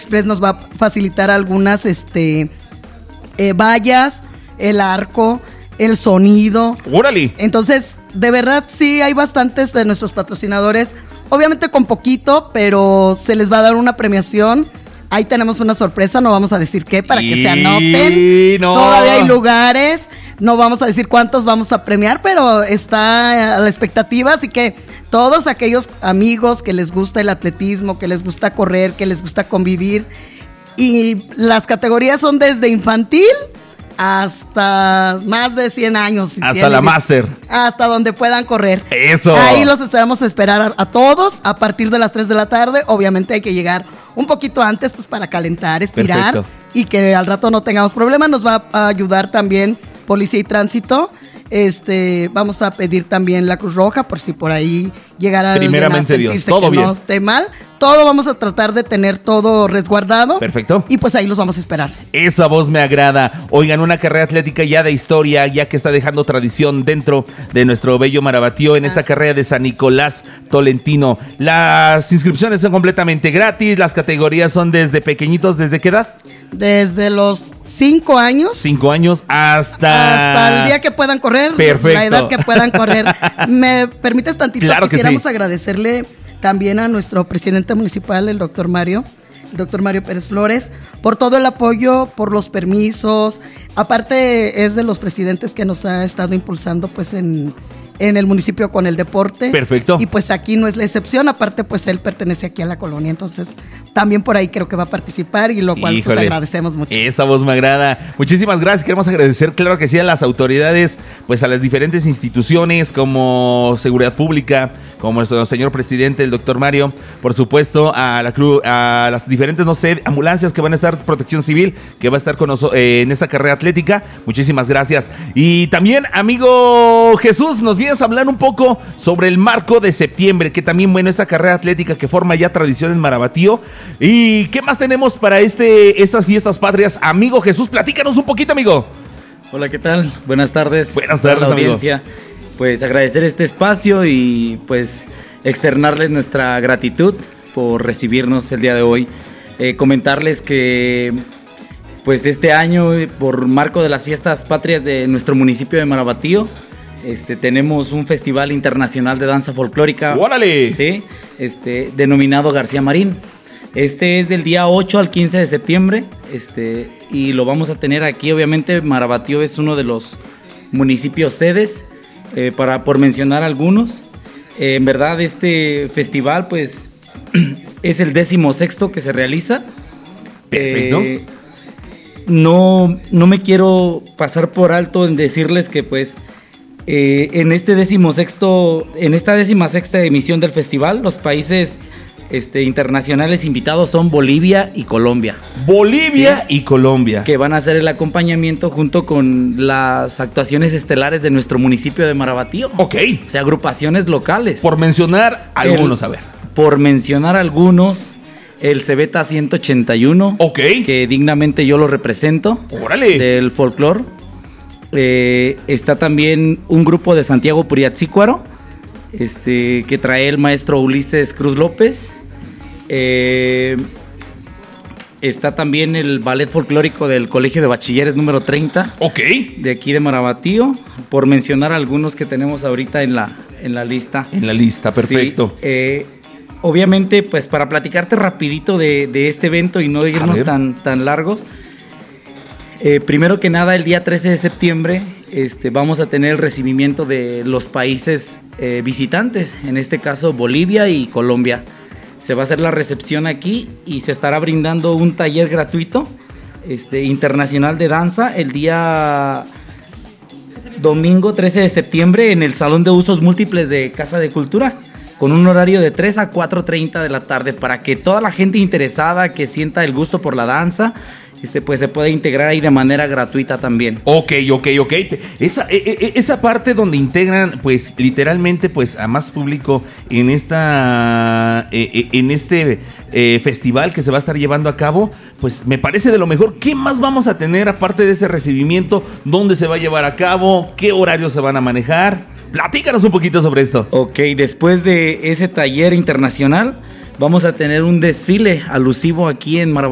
Express nos va a facilitar algunas vallas, el arco, el sonido. ¡Órale! Entonces, de verdad, sí hay bastantes de nuestros patrocinadores, obviamente con poquito, pero se les va a dar una premiación. Ahí tenemos una sorpresa, no vamos a decir qué, para que se anoten. No. Todavía hay lugares, no vamos a decir cuántos vamos a premiar, pero está a la expectativa, así que todos aquellos amigos que les gusta el atletismo, que les gusta correr, que les gusta convivir, y las categorías son desde infantil hasta más de 100 años. Si hasta la máster. Hasta donde puedan correr. Eso. Ahí los esperamos esperar a todos a partir de las 3 de la tarde. Obviamente hay que llegar un poquito antes pues para calentar, estirar. Perfecto. Y que al rato no tengamos problemas. Nos va a ayudar también Policía y Tránsito. Vamos a pedir también la Cruz Roja por si por ahí llegara alguien a sentirse Dios, todo que bien. No esté mal. Todo vamos a tratar de tener todo resguardado. Perfecto. Y pues ahí los vamos a esperar. Esa voz me agrada. Oigan, una carrera atlética ya de historia, ya que está dejando tradición dentro de nuestro bello Marabatío en esta carrera de San Nicolás Tolentino. Las inscripciones son completamente gratis. Las categorías son desde pequeñitos, ¿desde qué edad? Desde los 5 años. 5 años hasta el día que puedan correr. Perfecto. La edad que puedan correr. ¿Me permites tantito? Claro que quisiéramos sí. Agradecerle también a nuestro presidente municipal, el doctor Mario Pérez Flores, por todo el apoyo, por los permisos. Aparte, es de los presidentes que nos ha estado impulsando pues en el municipio con el deporte. Perfecto. Y pues aquí no es la excepción, aparte pues él pertenece aquí a la colonia, entonces también por ahí creo que va a participar y lo cual pues agradecemos mucho. Esa voz me agrada. Muchísimas gracias, queremos agradecer, claro que sí, a las autoridades, pues a las diferentes instituciones como Seguridad Pública, como nuestro señor presidente, el doctor Mario, por supuesto, a las diferentes, ambulancias que van a estar, Protección Civil, que va a estar con nosotros en esta carrera atlética. Muchísimas gracias. Y también, amigo Jesús, nos vienes a hablar un poco sobre el marco de septiembre, que también, bueno, esta carrera atlética que forma ya tradición en Marabatío. ¿Y qué más tenemos para estas fiestas patrias? Amigo Jesús, platícanos un poquito, amigo. Hola, ¿qué tal? Buenas tardes. Buenas tardes, a la audiencia. Amigo. Pues agradecer este espacio y pues externarles nuestra gratitud por recibirnos el día de hoy. Comentarles que pues este año, por marco de las fiestas patrias de nuestro municipio de Marabatío, tenemos un festival internacional de danza folclórica. ¡Órale! Sí, denominado García Marín. Es del día 8 al 15 de septiembre, y lo vamos a tener aquí. Obviamente Marabatío es uno de los municipios sedes, por mencionar algunos. En verdad este festival pues es el 16º que se realiza. Perfecto. No me quiero pasar por alto en decirles que pues en esta 16ª emisión del festival, los países internacionales invitados son Bolivia y Colombia. Bolivia y Colombia. Que van a hacer el acompañamiento junto con las actuaciones estelares de nuestro municipio de Marabatío. Ok. O sea, agrupaciones locales. Por mencionar algunos, Por mencionar algunos, el Cebeta 181. Ok. Que dignamente yo lo represento. ¡Órale! Del folclore. Está también un grupo de Santiago Puriatzícuaro, que trae el maestro Ulises Cruz López. Está también el ballet folclórico del Colegio de Bachilleres número 30. Ok. De aquí de Marabatío, por mencionar algunos que tenemos ahorita en la lista. En la lista, perfecto. Sí, obviamente, pues para platicarte rapidito de este evento y no irnos tan largos. Primero que nada, el día 13 de septiembre vamos a tener el recibimiento de los países visitantes, en este caso Bolivia y Colombia. Se va a hacer la recepción aquí y se estará brindando un taller gratuito internacional de danza el día domingo 13 de septiembre en el Salón de Usos Múltiples de Casa de Cultura, con un horario de 3 a 4:30 de la tarde, para que toda la gente interesada que sienta el gusto por la danza pues se puede integrar ahí de manera gratuita también. Ok. Esa parte donde integran, pues, literalmente, pues, a más público en este festival que se va a estar llevando a cabo, pues, me parece de lo mejor. ¿Qué más vamos a tener aparte de ese recibimiento? ¿Dónde se va a llevar a cabo? ¿Qué horarios se van a manejar? Platícanos un poquito sobre esto. Ok, después de ese taller internacional, vamos a tener un desfile alusivo aquí en Marabatío.